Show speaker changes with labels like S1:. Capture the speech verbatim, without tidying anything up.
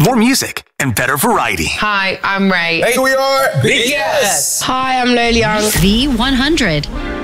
S1: more music, and better variety.
S2: Hi, I'm Ray.
S3: Hey, we are
S4: B T S.
S5: Hi, I'm Lil Young.
S6: V one hundred.